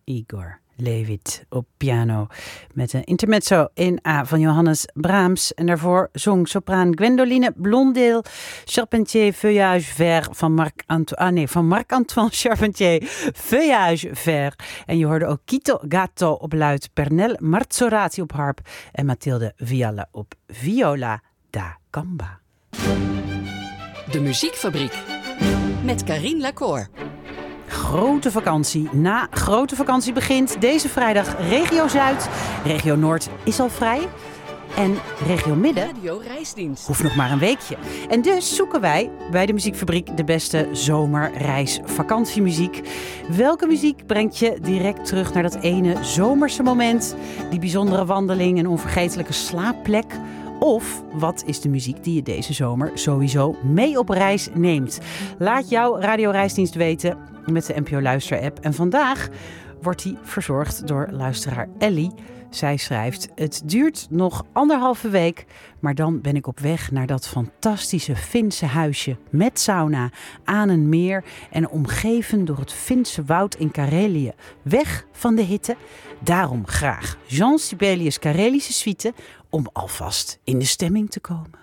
Igor Levit op piano met een intermezzo in A van Johannes Brahms. En daarvoor zong sopraan Gwendoline Blondeel Charpentier Feuillage Vert van Marc-Antoine Charpentier Feuillage Vert. En je hoorde ook Quito Gatto op luid, Pernel Marzorati op harp en Mathilde Vialla op viola da gamba. De Muziekfabriek met Carien Lacour. Grote vakantie. Na grote vakantie begint deze vrijdag Regio Zuid. Regio Noord is al vrij. En Regio Midden Radio Reisdienst hoeft nog maar een weekje. En dus zoeken wij bij de Muziekfabriek de beste zomerreisvakantiemuziek. Welke muziek brengt je direct terug naar dat ene zomerse moment? Die bijzondere wandeling en onvergetelijke slaapplek? Of wat is de muziek die je deze zomer sowieso mee op reis neemt? Laat jouw Radio Reisdienst weten met de NPO Luister app. En vandaag wordt die verzorgd door luisteraar Ellie. Zij schrijft: het duurt nog 1,5 week, maar dan ben ik op weg naar dat fantastische Finse huisje met sauna aan een meer en omgeven door het Finse woud in Karelië. Weg van de hitte. Daarom graag Jean Sibelius' Karelische suite om alvast in de stemming te komen.